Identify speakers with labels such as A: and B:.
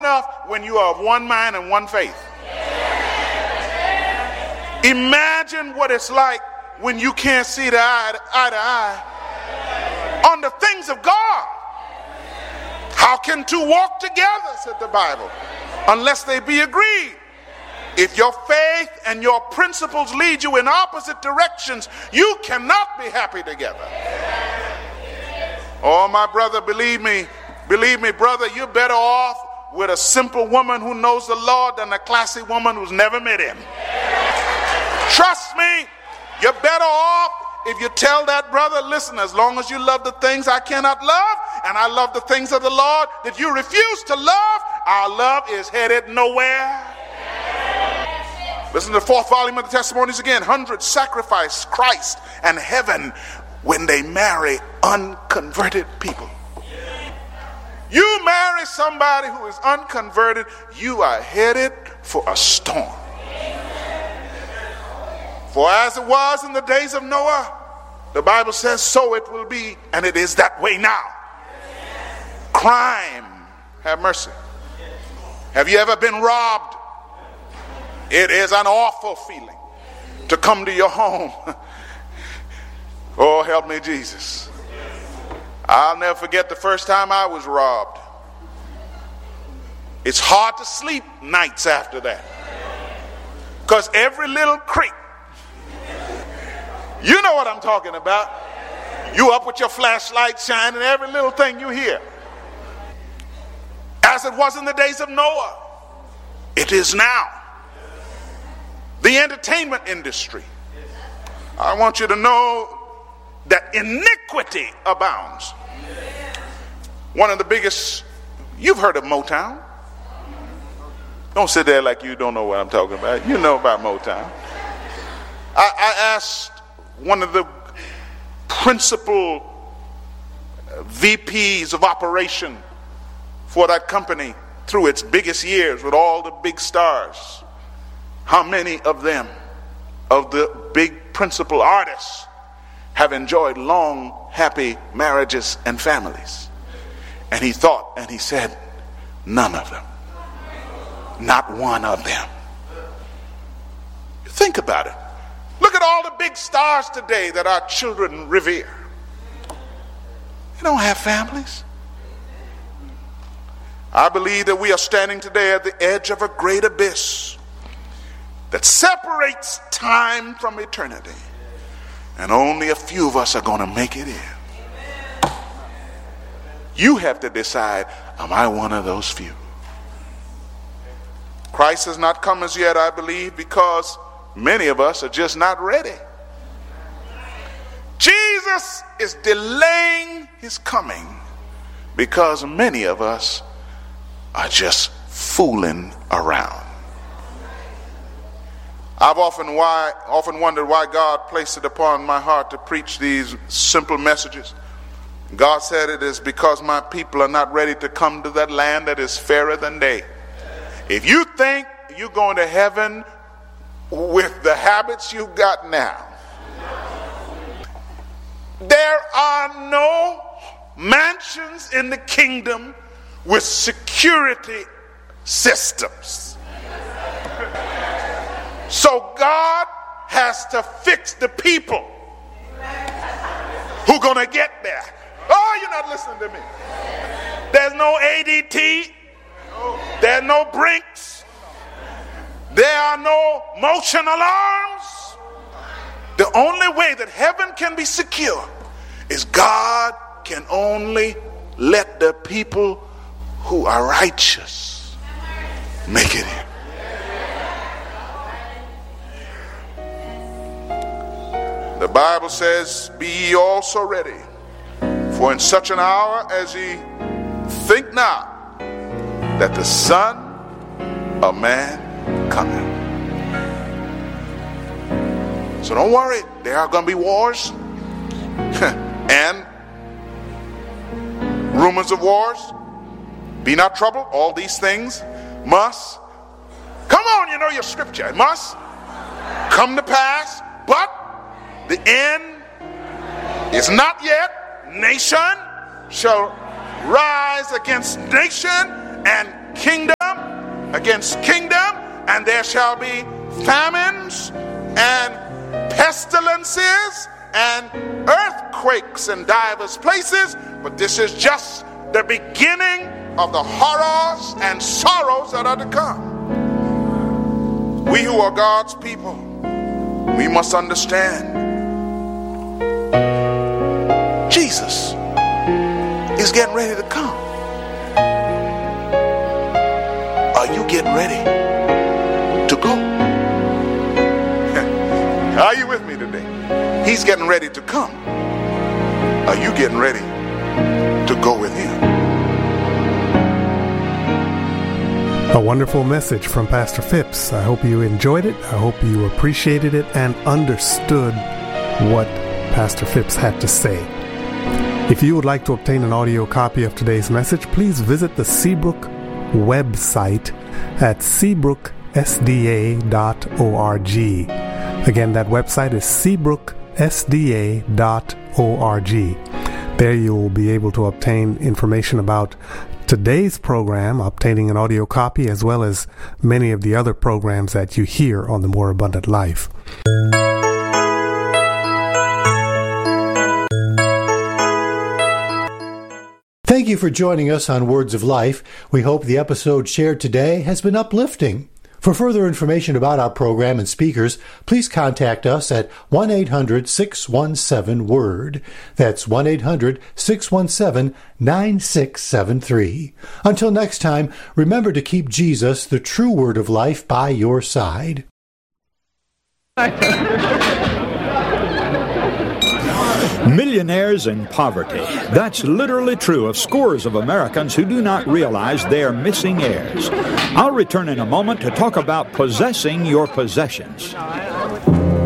A: enough when you are of one mind and one faith. Imagine what it's like when you can't see eye to eye on the things of God. How can two walk together, said the Bible, unless they be agreed? If your faith and your principles lead you in opposite directions, you cannot be happy together. Oh, my brother, believe me, brother, you're better off with a simple woman who knows the Lord than a classy woman who's never met him. Trust me, you're better off if you tell that brother, listen, as long as you love the things I cannot love, and I love the things of the Lord that you refuse to love, our love is headed nowhere. Listen to the 4th volume of the Testimonies again. Hundreds sacrifice Christ and heaven when they marry unconverted people. You marry somebody who is unconverted, you are headed for a storm. For as it was in the days of Noah, the Bible says, so it will be, and it is that way now. Crime, have mercy. Have you ever been robbed? It is an awful feeling to come to your home. Oh, help me, Jesus. I'll never forget the first time I was robbed. It's hard to sleep nights after that, because every little creak, you know what I'm talking about. You up with your flashlight shining, every little thing you hear. As it was in the days of Noah, it is now. The entertainment industry. I want you to know that iniquity abounds. One of the biggest, you've heard of Motown. Don't sit there like you don't know what I'm talking about. You know about Motown. I asked one of the principal VPs of operation for that company through its biggest years with all the big stars, how many of them, of the big principal artists, have enjoyed long, happy marriages and families. And he thought, and he said, none of them. Not one of them. Think about it. Look at all the big stars today that our children revere. They don't have families. I believe that we are standing today at the edge of a great abyss that separates time from eternity. And only a few of us are going to make it in. You have to decide, am I one of those few? Christ has not come as yet, I believe, because many of us are just not ready. Jesus is delaying his coming because many of us are just fooling around. I've often wondered why God placed it upon my heart to preach these simple messages. God said it is because my people are not ready to come to that land that is fairer than day. If you think you're going to heaven with the habits you've got now, there are no mansions in the kingdom with security systems. So God has to fix the people who are going to get there. Oh, you're not listening to me. There's no ADT. There are no brinks. There are no motion alarms. The only way that heaven can be secure is God can only let the people who are righteous make it in. The Bible says, be ye also ready, for in such an hour as ye think not, that the Son of Man cometh. So don't worry, there are going to be wars and rumors of wars. Be not troubled. All these things must, come on, you know your scripture, it must come to pass, but the end is not yet. Nation shall rise against nation, and kingdom against kingdom, and there shall be famines and pestilences and earthquakes in divers places. But this is just the beginning of the horrors and sorrows that are to come. We who are God's people, we must understand Jesus is getting ready to come. Are you getting ready to go? Are you with me today? He's getting ready to come. Are you getting ready to go with him?
B: A wonderful message from Pastor Phipps. I hope you enjoyed it. I hope you appreciated it and understood what Pastor Phipps had to say. If you would like to obtain an audio copy of today's message, please visit the Seabrook website at seabrooksda.org. Again, that website is seabrooksda.org. There you will be able to obtain information about today's program, obtaining an audio copy, as well as many of the other programs that you hear on the More Abundant Life.
C: Thank you for joining us on Words of Life. We hope the episode shared today has been uplifting. For further information about our program and speakers, please contact us at 1-800-617-WORD. That's 1-800-617-9673. Until next time, remember to keep Jesus, the true Word of Life, by your side.
D: Millionaires in poverty. That's literally true of scores of Americans who do not realize they are missing heirs. I'll return in a moment to talk about possessing your possessions.